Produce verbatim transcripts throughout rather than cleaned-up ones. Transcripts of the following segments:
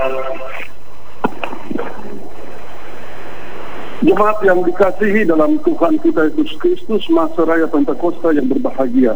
Jemaat yang dikasihi dalam Tuhan kita Yesus Kristus, masa raya Pentakosta yang berbahagia.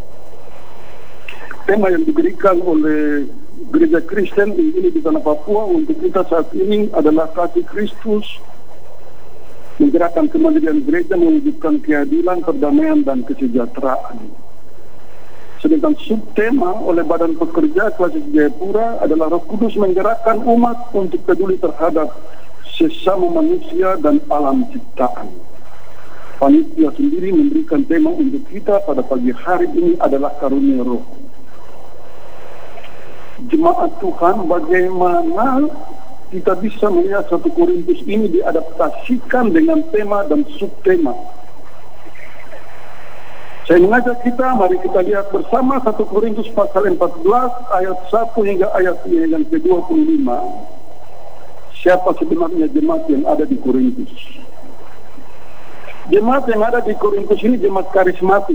Tema yang diberikan oleh Gereja Kristen ini di Tanah Papua untuk kita saat ini adalah kasih Kristus menggerakkan kemandirian gereja, mewujudkan keadilan, perdamaian, dan kesejahteraan. Sedangkan subtema oleh Badan Pekerja Klasik Jayapura adalah Roh Kudus menggerakkan umat untuk peduli terhadap sesama manusia dan alam ciptaan. Panitia sendiri memberikan tema untuk kita pada pagi hari ini adalah karunia roh. Jemaat Tuhan, bagaimana kita bisa melihat satu Korintus ini diadaptasikan dengan tema dan subtema? Saya mengajak kita, mari kita lihat bersama satu Korintus pasal empat belas ayat satu hingga ayat yang ke dua puluh lima. Siapa sebenarnya jemaat yang ada di Korintus? Jemaat yang ada di Korintus ini jemaat karismatik.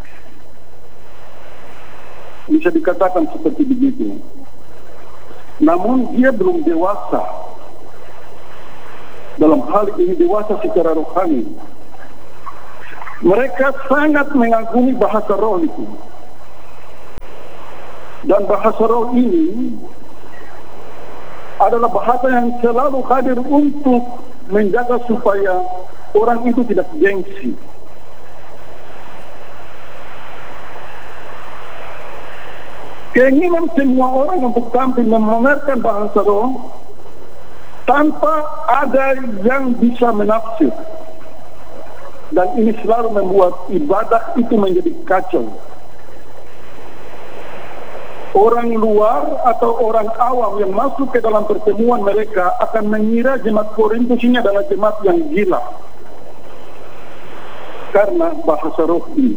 Bisa dikatakan seperti begitu. Namun dia belum dewasa. Dalam hal ini dewasa secara rohani. Mereka sangat mengagumi bahasa roh itu. Dan bahasa roh ini adalah bahasa yang selalu hadir untuk menjaga supaya orang itu tidak gengsi. Keinginan semua orang untuk tampil memamerkan bahasa roh tanpa ada yang bisa menafsir. Dan ini selalu membuat ibadah itu menjadi kacau. Orang luar atau orang awam yang masuk ke dalam pertemuan mereka akan mengira jemaat Korintus ini adalah jemaat yang gila karena bahasa roh ini.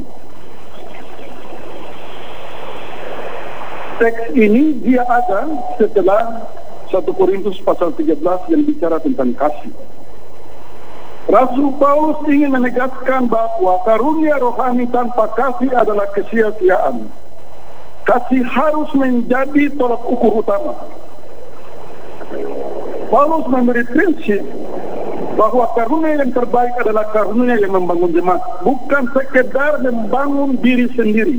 Teks ini dia ada setelah satu Korintus pasal tiga belas yang bicara tentang kasih. Rasul Paulus ingin menegaskan bahwa karunia rohani tanpa kasih adalah kesia-siaan. Kasih harus menjadi tolak ukur utama. Paulus memberi prinsip bahwa karunia yang terbaik adalah karunia yang membangun jemaat, bukan sekedar membangun diri sendiri.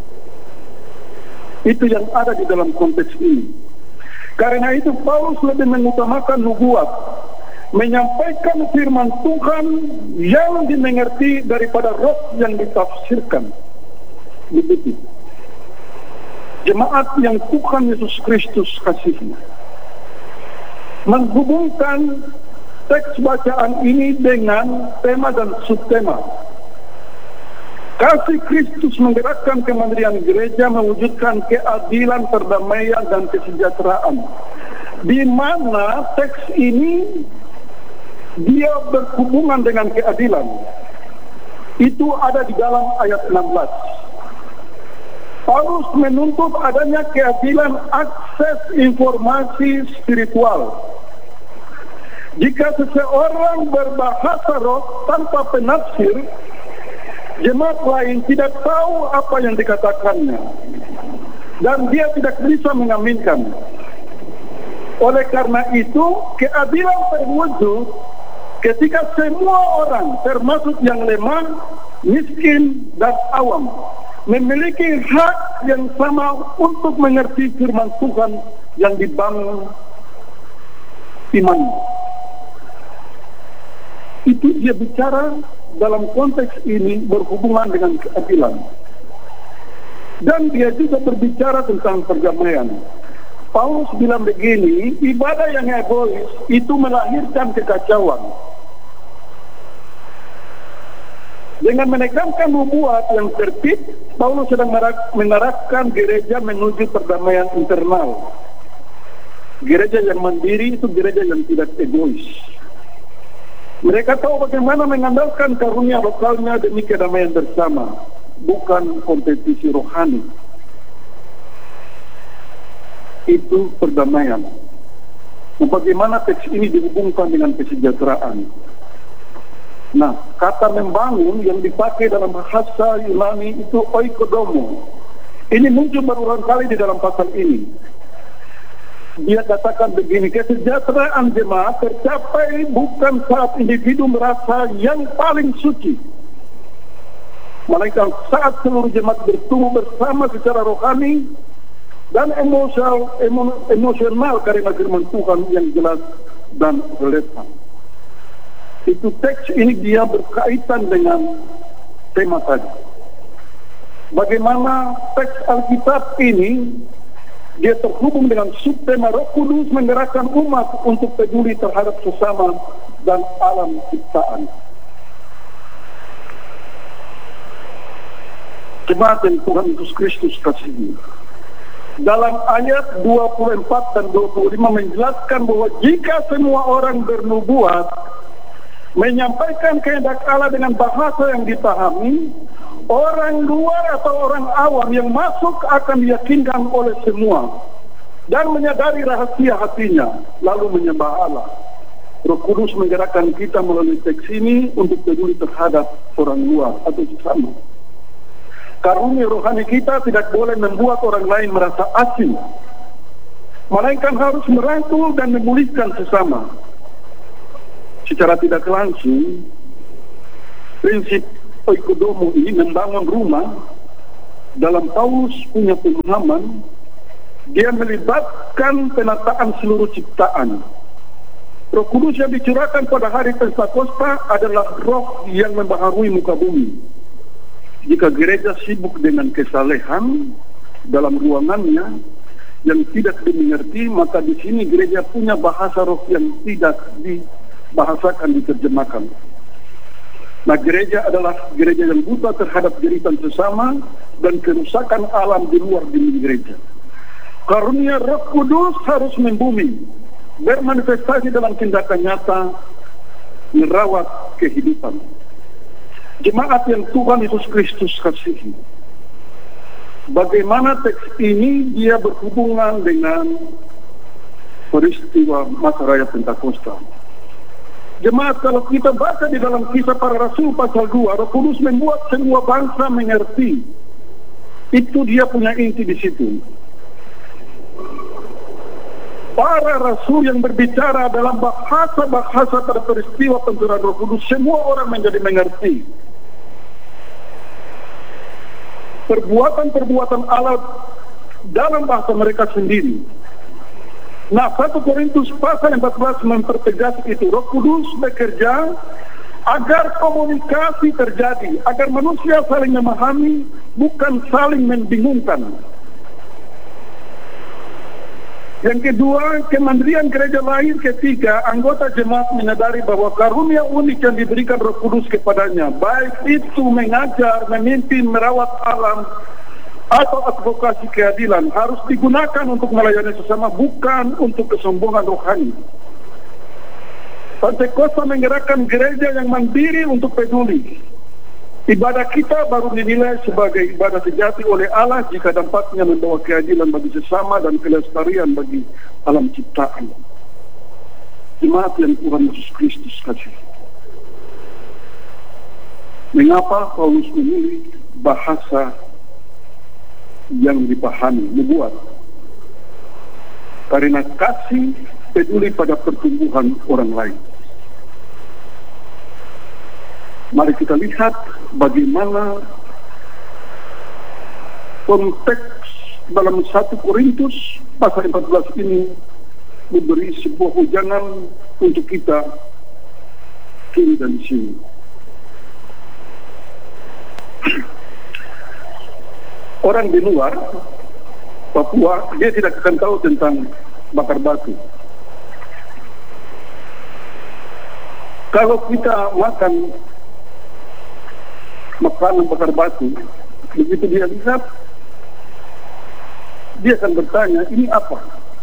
Itu yang ada di dalam konteks ini. Karena itu Paulus lebih mengutamakan nubuat, menyampaikan firman Tuhan yang dimengerti daripada roh yang ditafsirkan. Begitu. Jemaat yang Tuhan Yesus Kristus kasihi menghubungkan teks bacaan ini dengan tema dan subtema. Kasih Kristus menggerakkan kemandirian gereja, mewujudkan keadilan, perdamaian, dan kesejahteraan. Di mana teks ini dia berhubungan dengan keadilan. Itu ada di dalam ayat enam belas. Paulus menuntut adanya keadilan akses informasi spiritual. Jika seseorang berbahasa roh tanpa penafsir, jemaat lain tidak tahu apa yang dikatakannya dan dia tidak bisa mengaminkan. Oleh karena itu, keadilan terwujud ketika semua orang, termasuk yang lemah, miskin, dan awam, memiliki hak yang sama untuk mengerti firman Tuhan yang dibangun iman. Itu dia bicara dalam konteks ini berhubungan dengan keadilan. Dan dia juga berbicara tentang perdamaian. Paulus bilang begini, ibadah yang egois itu melahirkan kekacauan. Dengan menekankan nubuat yang tertib, Paulus sedang mengarahkan gereja menuju perdamaian internal. Gereja yang mandiri itu gereja yang tidak egois. Mereka tahu bagaimana mengandalkan karunia lokalnya demi kedamaian bersama, bukan kompetisi rohani. Itu perdamaian. Nah, bagaimana teks ini dihubungkan dengan kesejahteraan? Nah, kata membangun yang dipakai dalam bahasa Yunani itu oikodomo. Ini muncul berulang kali di dalam pasal ini. Dia katakan begini, kesejahteraan jemaat tercapai bukan saat individu merasa yang paling suci, melainkan saat seluruh jemaat bertumbuh bersama secara rohani dan emosional, emo, emosional karena firman Tuhan yang jelas dan relevan. Itu teks ini dia berkaitan dengan tema tadi. Bagaimana teks Alkitab ini dia terhubung dengan subtema Roh Kudus menggerakkan umat untuk peduli terhadap sesama dan alam ciptaan. Jemaat yang Tuhan Yesus Kristus kasihi, dalam ayat dua puluh empat dan dua puluh lima menjelaskan bahwa jika semua orang bernubuat, menyampaikan kehendak Allah dengan bahasa yang dipahami, orang luar atau orang awam yang masuk akan diyakinkan oleh semua dan menyadari rahasia hatinya, lalu menyembah Allah. Roh Kudus menggerakkan kita melalui teks ini untuk peduli terhadap orang luar atau sesama. Karunia rohani kita tidak boleh membuat orang lain merasa asing, melainkan harus merangkul dan memulihkan sesama. Secara tidak langsung, prinsip oikodomo ini membangun rumah. Dalam Paulus punya pemahaman, dia melibatkan penataan seluruh ciptaan. Roh Kudus yang dicurahkan pada hari Pentakosta adalah roh yang membaharui muka bumi. Jika gereja sibuk dengan kesalehan dalam ruangannya yang tidak dimengerti, maka di sini gereja punya bahasa roh yang tidak dibahasakan, diterjemahkan. Nah, gereja adalah gereja yang buta terhadap jeritan sesama dan kerusakan alam di luar dinding gereja. Karunia Roh Kudus harus membumi, bermanifestasi dalam tindakan nyata, merawat kehidupan. Jemaat yang Tuhan Yesus Kristus kasihi, bagaimana teks ini dia berhubungan dengan peristiwa masa raya Pentakosta. Jemaat, kalau kita baca di dalam Kisah Para Rasul pasal dua, Roh Kudus membuat semua bangsa mengerti. Itu dia punya inti di situ. Para rasul yang berbicara dalam bahasa-bahasa pada peristiwa pencurahan Roh Kudus, semua orang menjadi mengerti. Perbuatan-perbuatan Allah dalam bahasa mereka sendiri. Nah, satu Korintus pasal empat belas mempertegas itu. Roh Kudus bekerja agar komunikasi terjadi, agar manusia saling memahami, bukan saling membingungkan. Yang kedua, kemandirian gereja lahir ketika anggota jemaat menyadari bahwa karunia unik yang diberikan Roh Kudus kepadanya, baik itu mengajar, memimpin, merawat alam, atau advokasi keadilan, harus digunakan untuk melayani sesama, bukan untuk kesombongan rohani. Pentakosta menggerakkan gereja yang mandiri untuk peduli. Ibadah kita baru dinilai sebagai ibadah sejati oleh Allah jika dampaknya membawa keadilan bagi sesama dan kelestarian bagi alam ciptaan. Jemaat yang Tuhan Yesus Kristus kasih. Mengapa Paulus memilih bahasa yang dipahami, membuat? Karena kasih peduli pada pertumbuhan orang lain. Mari kita lihat bagaimana konteks dalam satu Korintus pasal empat belas ini memberi sebuah ujangan untuk kita kini dan di sini. Orang di luar Papua, dia tidak akan tahu tentang bakar batu. Kalau kita makan makanan bakar batu, begitu dia lihat, dia akan bertanya, ini apa?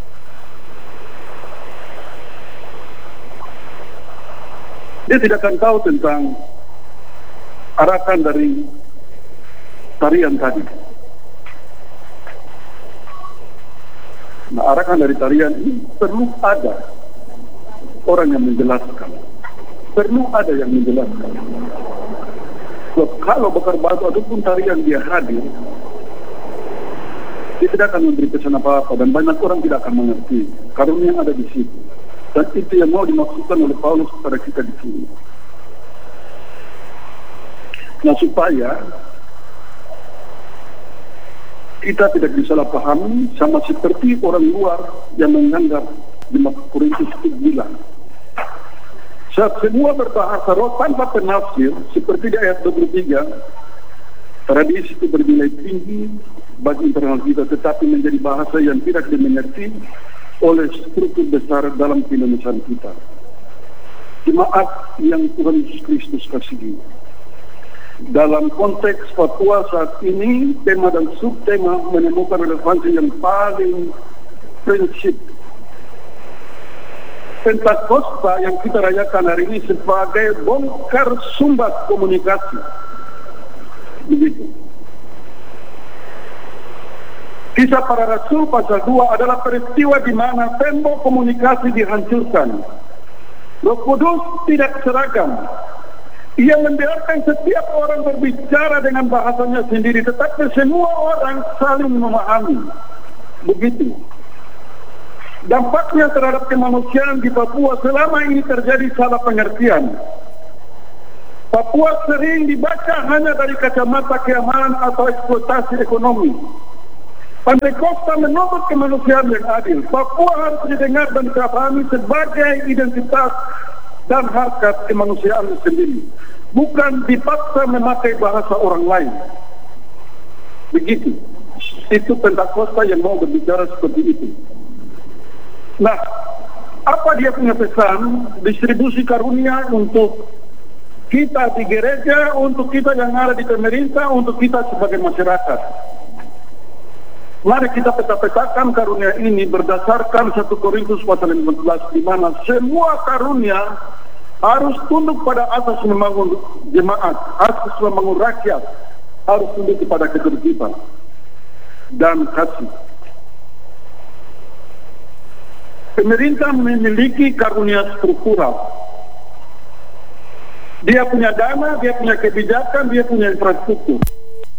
Dia tidak akan tahu tentang arakan dari tarian tadi. Nah, arakan dari tarian ini perlu ada orang yang menjelaskan. Perlu ada yang menjelaskan. So, kalau bakar batu ataupun tarian dia hadir, dia tidak akan memberi pesan apa-apa dan banyak orang tidak akan mengerti. Karunia ada di situ. Dan itu yang mau dimaksudkan oleh Paulus kepada kita di sini. Nah, supaya kita tidak disalah pahami sama seperti orang luar yang menganggap lima Korintus itu gila. Saat semua berbahasa roh tanpa penafsir, seperti di ayat dua puluh tiga, tradisi itu bernilai tinggi bagi internal kita, tetapi menjadi bahasa yang tidak dimengerti oleh struktur besar dalam keindonesiaan kita. Jemaat yang Tuhan Yesus Kristus kasihi. Dalam konteks Papua saat ini, tema dan subtema menemukan relevansi yang paling prinsip. Pentakosta yang kita rayakan hari ini sebagai bongkar sumbat komunikasi. Begitu. Kisah Para Rasul pasal dua adalah peristiwa di mana tembok komunikasi dihancurkan. Roh Kudus tidak seragam. Ia membiarkan setiap orang berbicara dengan bahasanya sendiri, tetapi semua orang saling memahami. Begitu. Dampaknya terhadap kemanusiaan di Papua selama ini terjadi salah pengertian. Papua sering dibaca hanya dari kacamata keamanan atau eksploitasi ekonomi. Pantekosta menuntut kemanusiaan yang adil. Papua harus didengar dan dipahami sebagai identitas dan harkat kemanusiaan sendiri, bukan dipaksa memakai bahasa orang lain. Begitu. Itu Pentakosta yang mau berbicara seperti itu. Nah, apa dia punya pesan? Distribusi karunia untuk kita di gereja, untuk kita yang ada di pemerintah, untuk kita sebagai masyarakat. Mari kita peta-petakan karunia ini berdasarkan satu Korintus pasal lima belas, di mana semua karunia harus tunduk pada asas membangun jemaat, asas membangun rakyat, harus tunduk kepada ketertiban dan kasih. Pemerintah memiliki karunia struktural. Dia punya dana, dia punya kebijakan, dia punya infrastruktur.